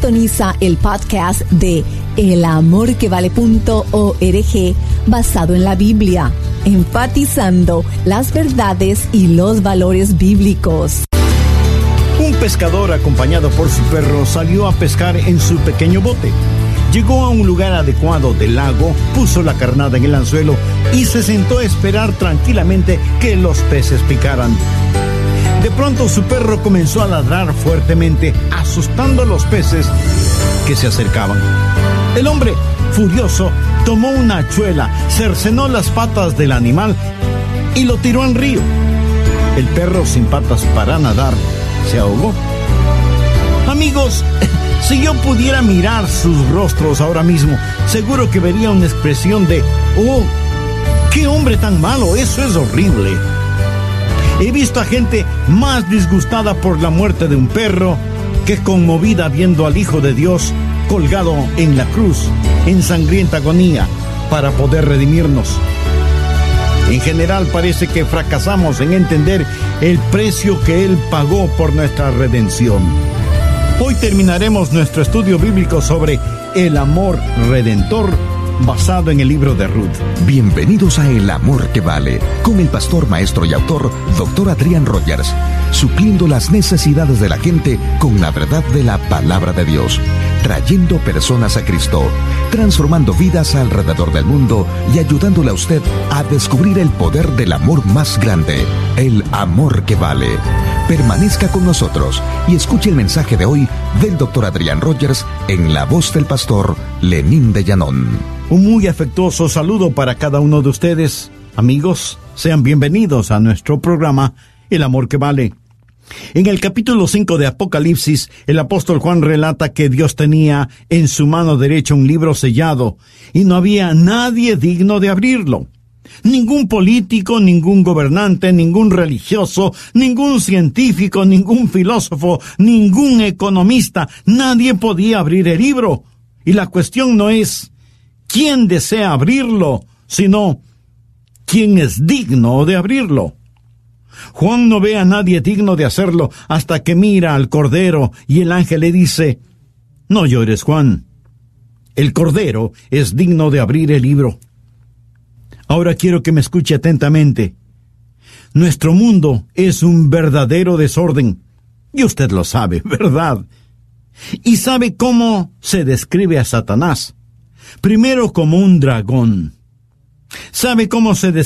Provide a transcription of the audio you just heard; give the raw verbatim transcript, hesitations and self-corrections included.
Sintoniza el podcast de el amor que vale punto org basado en la Biblia, enfatizando las verdades y los valores bíblicos. Un pescador acompañado por su perro salió a pescar en su pequeño bote. Llegó a un lugar adecuado del lago, puso la carnada en el anzuelo y se sentó a esperar tranquilamente que los peces picaran. De pronto su perro comenzó a ladrar fuertemente, asustando a los peces que se acercaban. El hombre, furioso, tomó una hachuela, cercenó las patas del animal y lo tiró al río. El perro, sin patas para nadar, se ahogó. Amigos, si yo pudiera mirar sus rostros ahora mismo, seguro que vería una expresión de ¡oh, qué hombre tan malo! ¡Eso es horrible! He visto a gente más disgustada por la muerte de un perro que conmovida viendo al Hijo de Dios colgado en la cruz, en sangrienta agonía, para poder redimirnos. En general parece que fracasamos en entender el precio que Él pagó por nuestra redención. Hoy terminaremos nuestro estudio bíblico sobre el amor redentor basado en el libro de Ruth. Bienvenidos a El Amor que Vale, con el pastor, maestro y autor, doctor Adrián Rogers, supliendo las necesidades de la gente con la verdad de la palabra de Dios, trayendo personas a Cristo, transformando vidas alrededor del mundo y ayudándole a usted a descubrir el poder del amor más grande, el amor que vale. Permanezca con nosotros y escuche el mensaje de hoy del doctor Adrián Rogers en la voz del pastor Lenín de Llanón. Un muy afectuoso saludo para cada uno de ustedes. Amigos, sean bienvenidos a nuestro programa El Amor que Vale. En el capítulo cinco de Apocalipsis, el apóstol Juan relata que Dios tenía en su mano derecha un libro sellado y no había nadie digno de abrirlo. Ningún político, ningún gobernante, ningún religioso, ningún científico, ningún filósofo, ningún economista, nadie podía abrir el libro. Y la cuestión no es quién desea abrirlo, sino quién es digno de abrirlo. Juan no ve a nadie digno de hacerlo hasta que mira al Cordero y el ángel le dice: no llores, Juan. El Cordero es digno de abrir el libro. Ahora quiero que me escuche atentamente. Nuestro mundo es un verdadero desorden. Y usted lo sabe, ¿verdad? Y sabe cómo se describe a Satanás. Primero como un dragón. ¿Sabe cómo se describe